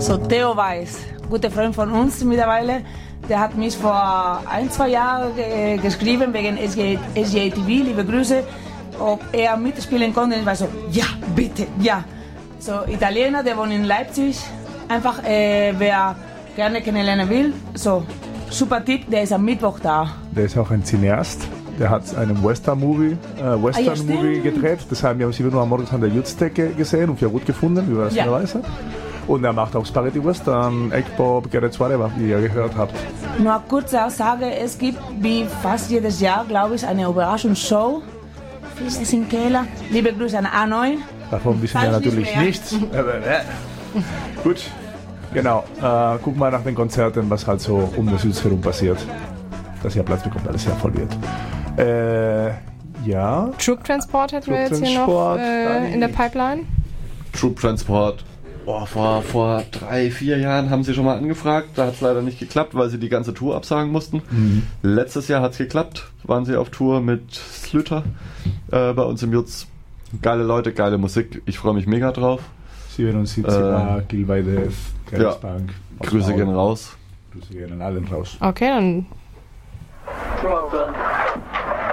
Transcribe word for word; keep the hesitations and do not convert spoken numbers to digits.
So Theo Weiß, guter Freund von uns mittlerweile, der hat mich vor ein, zwei Jahren ge- geschrieben wegen S G A T V, liebe Grüße, ob er mitspielen konnte. Ich war so, ja, bitte, ja. So Italiener, der wohnt in Leipzig, einfach äh, wer gerne kennenlernen will, so super Tipp, der ist am Mittwoch da. Der ist auch ein Cineast. Der hat einen Western-Movie äh, Western Ah, ja, Movie gedreht. Das haben wir um sieben Uhr am Morgen an der Jutzdecke gesehen und für gut gefunden, wie das Ja. weiß. Und er macht auch Spaghetti Western, Eggpop, Garrett's Whatever, wie ihr gehört habt. Nur kurze Aussage, es gibt wie fast jedes Jahr, glaube ich, eine Überraschungsshow. Vieles im Keller. Liebe Grüße an A neun. Davon wissen wir Weiß nicht natürlich mehr. nichts. Gut, genau. Äh, guck mal nach den Konzerten, was halt so um das Süd herum passiert. Dass ihr Platz bekommt, alles sehr voll wird. Äh, ja. Troop Transport hätten wir jetzt hier noch Transport, äh, in der Pipeline. Troop Transport. Boah, vor, vor drei, vier Jahren haben sie schon mal angefragt. Da hat es leider nicht geklappt, weil sie die ganze Tour absagen mussten. Mhm. Letztes Jahr hat es geklappt. Waren sie auf Tour mit Slüter äh, bei uns im Jutz. Geile Leute, geile Musik. Ich freue mich mega drauf. siebenundsiebziger, Äh, Gilweide, ja. Grenzbank. Grüße gehen raus. Grüße gehen an allen raus. Okay, dann Problem.